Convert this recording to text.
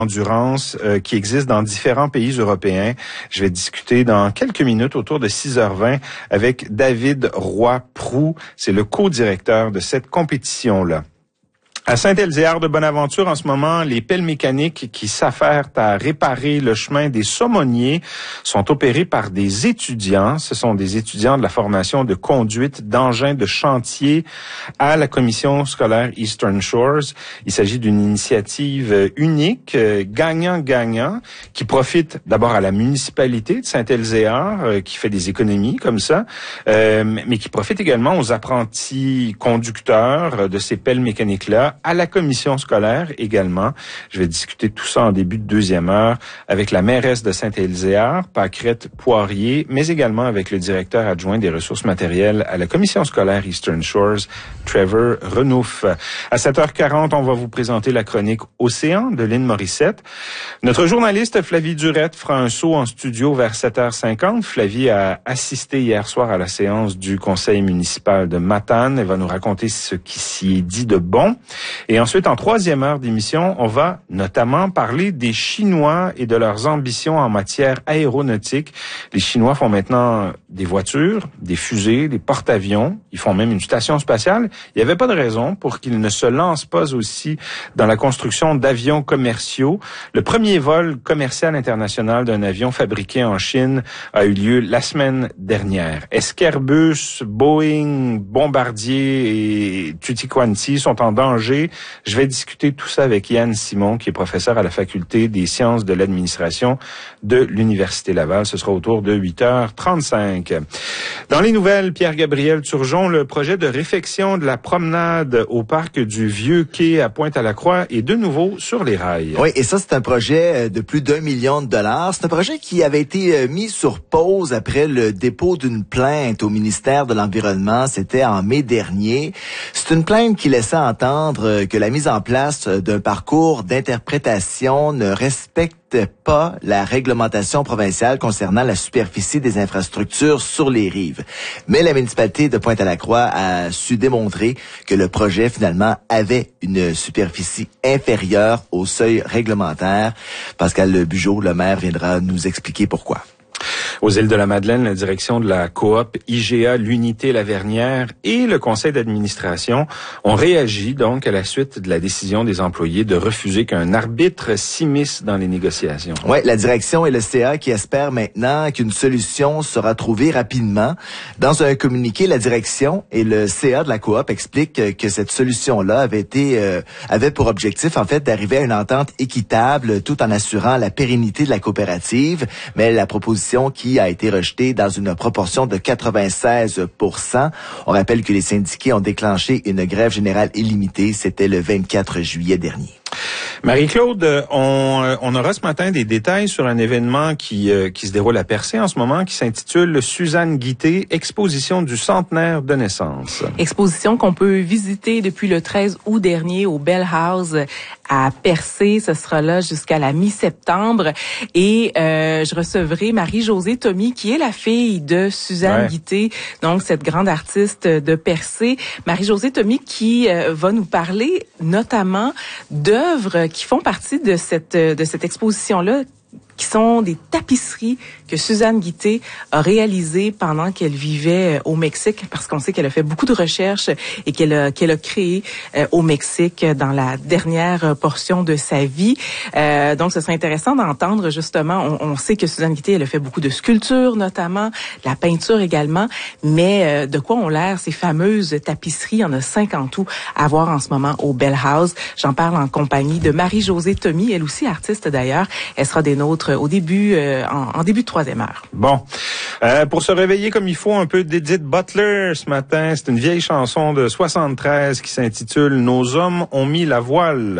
endurance qui existe dans différents pays européens. Je vais discuter dans quelques minutes autour de 6h20 avec David Roy-Proux. C'est le co-directeur de cette compétition-là. À Saint-Elzéar de Bonaventure, en ce moment, les pelles mécaniques qui s'affairent à réparer le chemin des Saumonniers sont opérées par des étudiants. Ce sont des étudiants de la formation de conduite d'engins de chantier à la commission scolaire Eastern Shores. Il s'agit d'une initiative unique, gagnant-gagnant, qui profite d'abord à la municipalité de Saint-Elzéar, qui fait des économies comme ça, mais qui profite également aux apprentis conducteurs de ces pelles mécaniques-là, à la commission scolaire également. Je vais discuter tout ça en début de deuxième heure avec la mairesse de Saint-Elzéar, Pâquerette Poirier, mais également avec le directeur adjoint des ressources matérielles à la commission scolaire Eastern Shores, Trevor Renouf. À 7h40, on va vous présenter la chronique Océan de Lynn Morissette. Notre journaliste Flavie Durette fera un saut en studio vers 7h50. Flavie a assisté hier soir à la séance du conseil municipal de Matane. Elle va nous raconter ce qui s'y est dit de bon. Et ensuite, en troisième heure d'émission, on va notamment parler des Chinois et de leurs ambitions en matière aéronautique. Les Chinois font maintenant des voitures, des fusées, des porte-avions. Ils font même une station spatiale. Il n'y avait pas de raison pour qu'ils ne se lancent pas aussi dans la construction d'avions commerciaux. Le premier vol commercial international d'un avion fabriqué en Chine a eu lieu la semaine dernière. Est-ce qu'Airbus, Boeing, Bombardier et Tutti Quanti sont en danger? Je vais discuter tout ça avec Yann Simon, qui est professeur à la faculté des sciences de l'administration de l'Université Laval. Ce sera autour de 8h35. Dans les nouvelles, Pierre-Gabriel Turgeon, le projet de réfection de la promenade au parc du Vieux-Quai à Pointe-à-la-Croix est de nouveau sur les rails. Oui, et ça, c'est un projet de plus d'1 million de dollars. C'est un projet qui avait été mis sur pause après le dépôt d'une plainte au ministère de l'Environnement. C'était en mai dernier. C'est une plainte qui laissait entendre que la mise en place d'un parcours d'interprétation ne respecte pas la réglementation provinciale concernant la superficie des infrastructures sur les rives. Mais la municipalité de Pointe-à-la-Croix a su démontrer que le projet, finalement, avait une superficie inférieure au seuil réglementaire. Pascal Bugeaud, le maire, viendra nous expliquer pourquoi. Aux îles de la Madeleine, la direction de la coop IGA, l'Unité Lavernière et le conseil d'administration ont réagi donc à la suite de la décision des employés de refuser qu'un arbitre s'immisce dans les négociations. Oui, la direction et le CA qui espèrent maintenant qu'une solution sera trouvée rapidement. Dans un communiqué, la direction et le CA de la coop expliquent que cette solution-là avait pour objectif, en fait, d'arriver à une entente équitable tout en assurant la pérennité de la coopérative. Mais la proposition qui a été rejetée dans une proportion de 96%. On rappelle que les syndiqués ont déclenché une grève générale illimitée. C'était le 24 juillet dernier. Marie-Claude, on aura ce matin des détails sur un événement qui se déroule à Percé en ce moment, qui s'intitule Suzanne Guitté, exposition du centenaire de naissance. Exposition qu'on peut visiter depuis le 13 août dernier au Bell House à Percé. Ce sera là jusqu'à la mi-septembre. Et je recevrai Marie-Josée Thomy, qui est la fille de Suzanne Guitté, donc cette grande artiste de Marie-Josée Thomy qui va nous parler notamment d'œuvres qui font partie de cette exposition-là, qui sont des tapisseries que Suzanne Guitté a réalisées pendant qu'elle vivait au Mexique, parce qu'on sait qu'elle a fait beaucoup de recherches et qu'elle a créé au Mexique dans la dernière portion de sa vie. Donc, ce serait intéressant d'entendre justement, on sait que Suzanne Guitté, elle a fait beaucoup de sculptures notamment, de la peinture également, mais de quoi ont l'air ces fameuses tapisseries? Il y en a 50 à voir en ce moment au Bell House. J'en parle en compagnie de Marie-Josée Thomy, elle aussi artiste d'ailleurs. Elle sera des nôtres au début, en début de troisième heure. Bon. Pour se réveiller comme il faut, un peu d'Edith Butler ce matin. C'est une vieille chanson de 73 qui s'intitule « Nos hommes ont mis la voile ».